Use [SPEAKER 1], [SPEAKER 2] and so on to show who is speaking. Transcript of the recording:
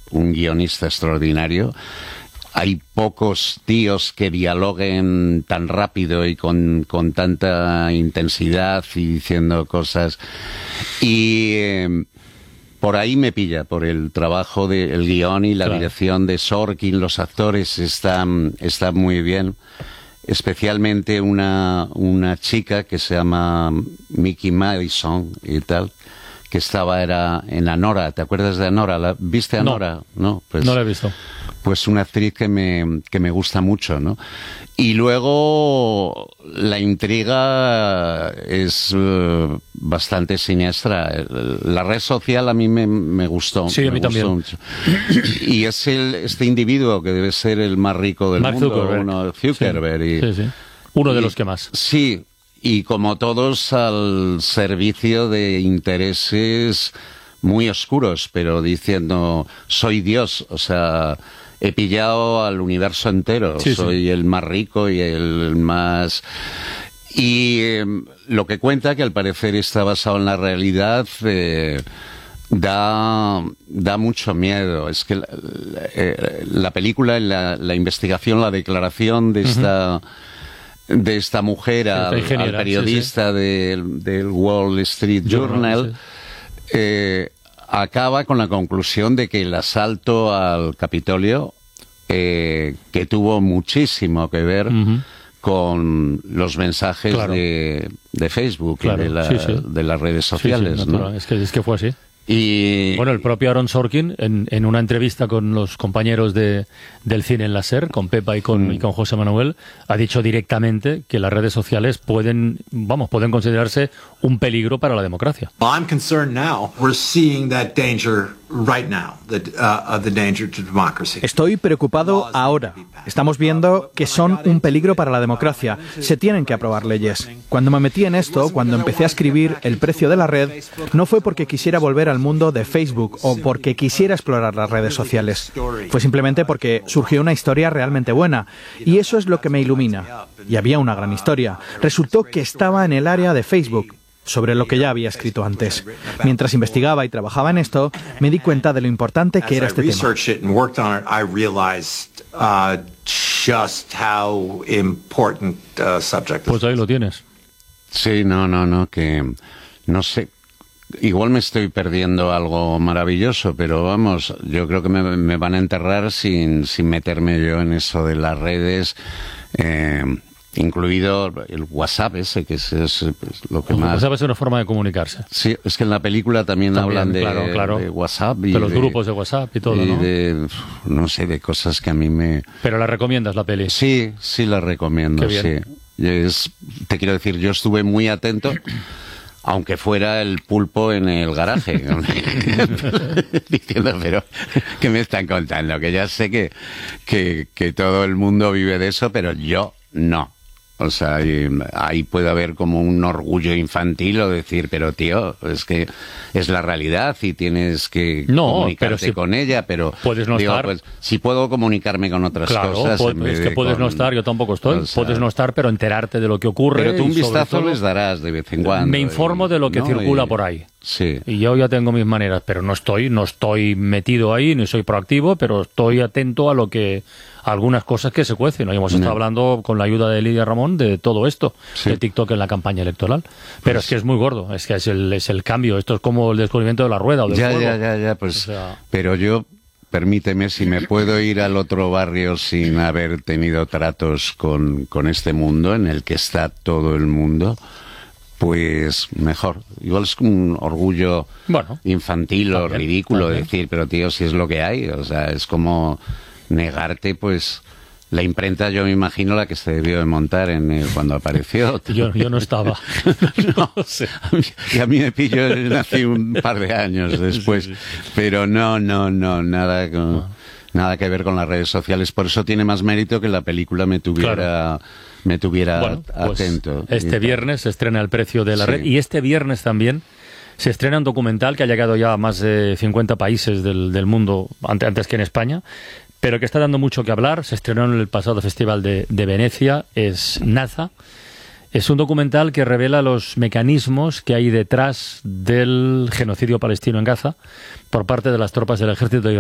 [SPEAKER 1] un guionista extraordinario. Hay pocos tíos que dialoguen tan rápido y con tanta intensidad y diciendo cosas. Y por ahí me pilla, por el trabajo del guión y la dirección de Sorkin. Los actores están muy bien. Especialmente una chica que se llama Mickey Madison y tal, que era en Anora. ¿Te acuerdas de Anora? ¿Viste Anora? No, pues,
[SPEAKER 2] no la he visto.
[SPEAKER 1] Pues una actriz que me gusta mucho, ¿no? Y luego la intriga es bastante siniestra. La red social a mí me gustó.
[SPEAKER 2] Sí, a mí también.
[SPEAKER 1] Mucho. Y es este individuo que debe ser el más rico del mundo, Zuckerberg.
[SPEAKER 2] Sí. Uno de los que más.
[SPEAKER 1] Sí, y como todos al servicio de intereses muy oscuros, pero diciendo, soy Dios, o sea, he pillado al universo entero, soy el más rico y el más... Y lo que cuenta, que al parecer está basado en la realidad, da mucho miedo. Es que la película, la investigación, la declaración de esta mujer al periodista del Wall Street Journal, acaba con la conclusión de que el asalto al Capitolio, que tuvo muchísimo que ver con los mensajes de Facebook y de las redes sociales, ¿no?
[SPEAKER 2] Es que fue así.
[SPEAKER 1] Y
[SPEAKER 2] bueno, el propio Aaron Sorkin, en una entrevista con los compañeros del cine en la SER, con Pepa y con José Manuel, ha dicho directamente que las redes sociales pueden considerarse un peligro para la democracia.
[SPEAKER 3] I'm concerned now. We're seeing that danger right now, the danger to democracy.
[SPEAKER 4] Estoy preocupado ahora. Estamos viendo que son un peligro para la democracia. Se tienen que aprobar leyes. Cuando me metí en esto, cuando empecé a escribir El precio de la red, no fue porque quisiera volver al mundo de Facebook o porque quisiera explorar las redes sociales. Fue simplemente porque surgió una historia realmente buena. Y eso es lo que me ilumina. Y había una gran historia. Resultó que estaba en el área de Facebook, sobre lo que ya había escrito antes. Mientras investigaba y trabajaba en esto, me di cuenta de lo importante que era este tema.
[SPEAKER 2] Pues ahí lo tienes.
[SPEAKER 1] Sí, no, que no sé. Igual me estoy perdiendo algo maravilloso, pero vamos, yo creo que me van a enterrar sin meterme yo en eso de las redes, incluido el WhatsApp ese, que es lo que más...
[SPEAKER 2] WhatsApp es una forma de comunicarse.
[SPEAKER 1] Sí, es que en la película también hablan de WhatsApp. Y
[SPEAKER 2] de los grupos de WhatsApp y todo,
[SPEAKER 1] y
[SPEAKER 2] ¿no?
[SPEAKER 1] No sé, de cosas que a mí me...
[SPEAKER 2] ¿Pero la recomiendas, la peli?
[SPEAKER 1] Sí, la recomiendo, sí. Te quiero decir, yo estuve muy atento... Aunque fuera el pulpo en el garaje, diciendo, pero ¿qué me están contando? Que ya sé que todo el mundo vive de eso, pero yo no. O sea, ahí puede haber como un orgullo infantil o decir, pero tío, es que es la realidad y tienes que comunicarte con ella, pero
[SPEAKER 2] puedes no estar.
[SPEAKER 1] Pues, si puedo comunicarme con otras cosas.
[SPEAKER 2] Es que puedes no estar, yo tampoco estoy. O sea, puedes no estar, pero enterarte de lo que ocurre.
[SPEAKER 1] Pero tú un vistazo les darás de vez en cuando.
[SPEAKER 2] Me informo de lo que circula por ahí.
[SPEAKER 1] Sí.
[SPEAKER 2] Y yo ya tengo mis maneras, pero no estoy metido ahí, ni soy proactivo, pero estoy atento a algunas cosas que se cuecen. Hoy hemos estado hablando con la ayuda de Lidia Ramón de todo esto, de TikTok en la campaña electoral. Pero es que es muy gordo, es que es el cambio. Esto es como el descubrimiento de la rueda o del fuego.
[SPEAKER 1] Ya, pues, pero yo, permíteme, si me puedo ir al otro barrio sin haber tenido tratos con este mundo en el que está todo el mundo, pues mejor. Igual es un orgullo infantil o ridículo decir, pero tío, si es lo que hay. O sea, es como negarte, pues... La imprenta, yo me imagino la que se debió de montar cuando apareció.
[SPEAKER 2] Yo no estaba.
[SPEAKER 1] No sé. Y a mí me pilló, nací un par de años después. Sí. Pero no, nada que ver con las redes sociales. Por eso tiene más mérito que la película me tuviera atento.
[SPEAKER 2] Este viernes se estrena El precio de la red. Y este viernes también se estrena un documental que ha llegado ya a más de 50 países del mundo, antes que en España, pero que está dando mucho que hablar. Se estrenó en el pasado Festival de Venecia. Es Naza. Es un documental que revela los mecanismos que hay detrás del genocidio palestino en Gaza por parte de las tropas del ejército de Israel.